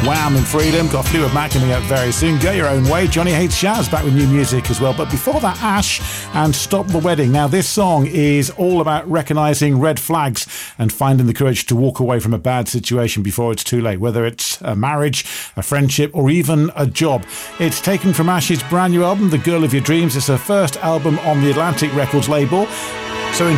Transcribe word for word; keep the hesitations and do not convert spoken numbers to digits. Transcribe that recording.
Wham and Freedom. Got Fleetwood Mac coming up very soon. Go Your Own Way. Johnny Hates Shaz back with new music as well. But before that, Ash and Stop the Wedding. Now, this song is all about recognising red flags and finding the courage to walk away from a bad situation before it's too late, whether it's a marriage, a friendship, or even a job. It's taken from Ash's brand new album, The Girl of Your Dreams. It's her first album on the Atlantic Records label.